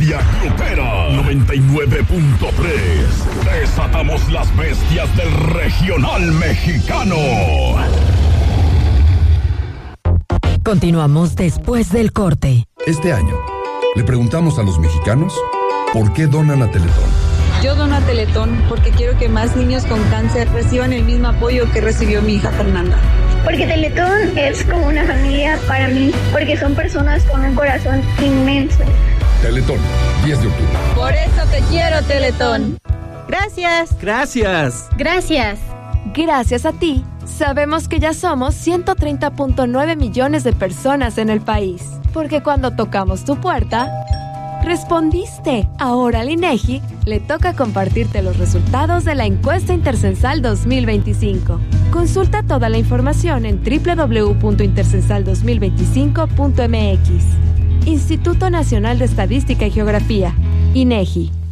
bestia grupera 99.3. Desatamos las bestias del regional mexicano. Continuamos después del corte. Este año, le preguntamos a los mexicanos por qué donan a Teletón. Yo dono a Teletón porque quiero que más niños con cáncer reciban el mismo apoyo que recibió mi hija Fernanda. Porque Teletón es como una familia para mí, porque son personas con un corazón inmenso. Teletón, 10 de octubre. Por eso te quiero, Teletón. Gracias. Gracias. Gracias. Gracias a ti, sabemos que ya somos 130.9 millones de personas en el país. Porque cuando tocamos tu puerta, respondiste. Ahora al INEGI le toca compartirte los resultados de la encuesta intercensal 2025. Consulta toda la información en www.intercensal2025.mx. Instituto Nacional de Estadística y Geografía, INEGI.